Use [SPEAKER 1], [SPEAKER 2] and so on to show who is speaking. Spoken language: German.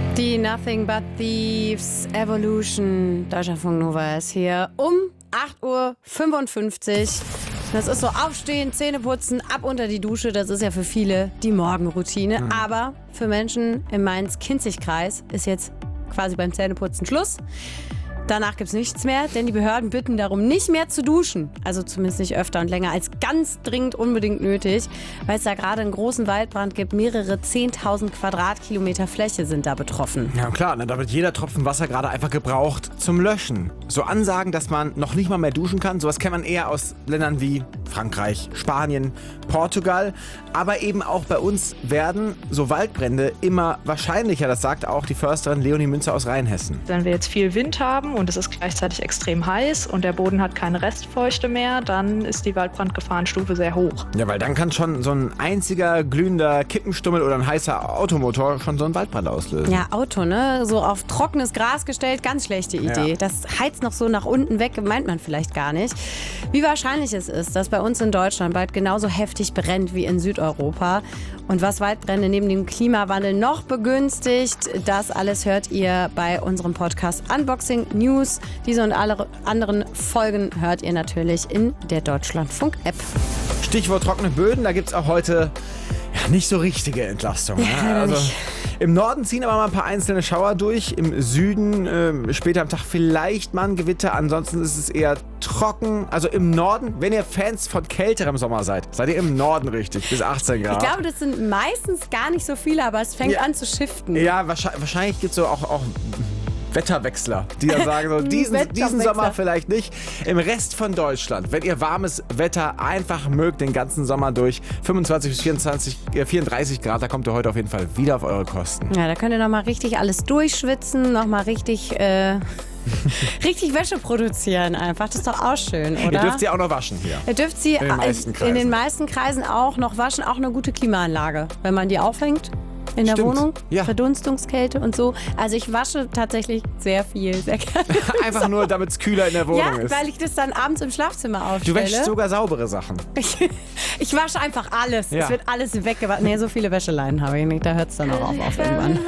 [SPEAKER 1] Die Nothing But Thieves Evolution. Deutschlandfunk Nova ist hier um 8.55 Uhr. Das ist so aufstehen, Zähne putzen, ab unter die Dusche. Das ist ja für viele die Morgenroutine. Aber für Menschen im Mainz-Kinzig-Kreis ist jetzt quasi beim Zähneputzen Schluss. Danach gibt es nichts mehr, denn die Behörden bitten darum, nicht mehr zu duschen. Also zumindest nicht öfter und länger als ganz dringend unbedingt nötig, weil es da gerade einen großen Waldbrand gibt. Mehrere 10.000 Quadratkilometer Fläche sind da betroffen.
[SPEAKER 2] Ja klar, da wird jeder Tropfen Wasser gerade einfach gebraucht zum Löschen. So Ansagen, dass man noch nicht mal mehr duschen kann, sowas kennt man eher aus Ländern wie Frankreich, Spanien, Portugal. Aber eben auch bei uns werden so Waldbrände immer wahrscheinlicher. Das sagt auch die Försterin Leonie Münzer aus Rheinhessen.
[SPEAKER 3] Wenn wir jetzt viel Wind haben und es ist gleichzeitig extrem heiß und der Boden hat keine Restfeuchte mehr, dann ist die Waldbrandgefahrenstufe sehr hoch.
[SPEAKER 2] Ja, weil dann kann schon so ein einziger glühender Kippenstummel oder ein heißer Automotor schon so einen Waldbrand auslösen.
[SPEAKER 1] Ja, Auto, ne? So auf trockenes Gras gestellt, ganz schlechte Idee.
[SPEAKER 2] Ja.
[SPEAKER 1] Das heizt noch so nach unten weg, meint man vielleicht gar nicht. Wie wahrscheinlich es ist, dass bei uns in Deutschland bald genauso heftig brennt wie in Südeuropa. Und was Waldbrände neben dem Klimawandel noch begünstigt, das alles hört ihr bei unserem Podcast Unboxing News. Diese und alle anderen Folgen hört ihr natürlich in der Deutschlandfunk-App.
[SPEAKER 2] Stichwort trockene Böden, da gibt es auch heute nicht so richtige Entlastung.
[SPEAKER 1] Ja,
[SPEAKER 2] also
[SPEAKER 1] nicht.
[SPEAKER 2] im Norden ziehen aber mal ein paar einzelne Schauer durch, im Süden später am Tag vielleicht mal ein Gewitter, ansonsten ist es eher trocken. Also im Norden, wenn ihr Fans von kälterem Sommer seid ihr im Norden richtig, bis 18 Grad.
[SPEAKER 1] Ich glaube, das sind meistens gar nicht so viele, aber es fängt an zu shiften.
[SPEAKER 2] Ja, wahrscheinlich gibt es so auch Wetterwechsler, die ja sagen, so, diesen Sommer vielleicht nicht. Im Rest von Deutschland, wenn ihr warmes Wetter einfach mögt, den ganzen Sommer durch, 25 bis 34 Grad, da kommt ihr heute auf jeden Fall wieder auf eure Kosten.
[SPEAKER 1] Ja, da könnt ihr nochmal richtig alles durchschwitzen, nochmal richtig Wäsche produzieren einfach. Das ist doch auch schön, oder?
[SPEAKER 2] Ihr dürft sie auch noch waschen hier.
[SPEAKER 1] Ihr dürft sie in den meisten Kreisen auch noch waschen, auch eine gute Klimaanlage, wenn man die aufhängt. In der Wohnung,
[SPEAKER 2] ja.
[SPEAKER 1] Verdunstungskälte und so. Also ich wasche tatsächlich sehr viel, sehr gerne.
[SPEAKER 2] Einfach nur, damit es kühler in der Wohnung ist.
[SPEAKER 1] Ja, weil ich das dann abends im Schlafzimmer aufstelle.
[SPEAKER 2] Du wäschst sogar saubere Sachen.
[SPEAKER 1] Ich wasche einfach alles.
[SPEAKER 2] Ja.
[SPEAKER 1] Es wird alles weggewaschen. Nee, so viele Wäscheleinen habe ich nicht. Da hört es dann auch auf irgendwann.